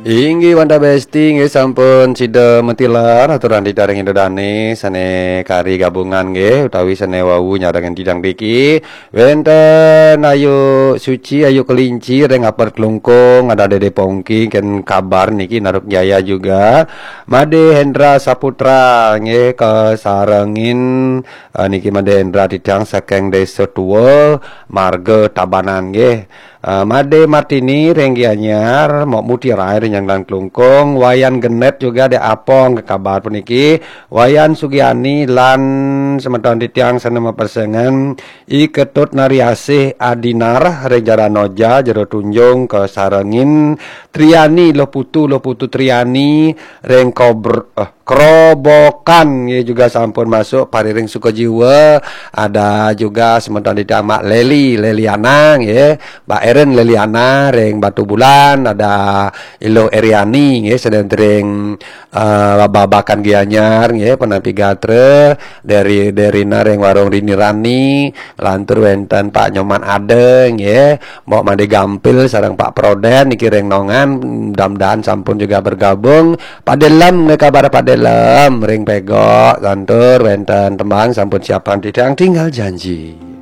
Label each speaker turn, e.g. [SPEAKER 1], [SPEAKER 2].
[SPEAKER 1] Inggih Wanda Besti nggih sampun sida mentilar aturan ditaring indodane sane kari gabungan nggih utawi sane wau nyarengen didang diki wenten Ayu Suci Ayu Kelinci reng apar klungkung ada Dede Pongki ken kabar niki Naruk Jaya juga Made Hendra Saputra nggih kesarengin niki Made Hendra didang saking desa Tuwa marga Tabanan nggih. Made Martini Renggi Anyar mau mutiara yang dan klungkung Wayan Genet juga ada apong ke kabar puniki Wayan Sugiani lan semeton ditiang senema persengan Iketut Nariasih Adinar Rejara Noja Jero Tunjung ke Sarengin Triani lo putu Triani Reng Kerobokan ya juga sampun masuk Pariring Sukojiwa ada juga semeton ditiang Mak Leli Anang ya Mbak Eren Leliana reng Batu Bulan ada Ilo Eriani nggih sedentring babakan Gianyar nggih penapi gatre dari reng warung Rini Rani lantur wenten Pak Nyoman Adeng nggih mbok mande gampil sareng Pak Proden niki reng nongan mudah-mudahan sampun juga bergabung Pak Delem nggih kabar Pak Delem ring pegok lantur wenten tembang sampun siapan didang tinggal janji.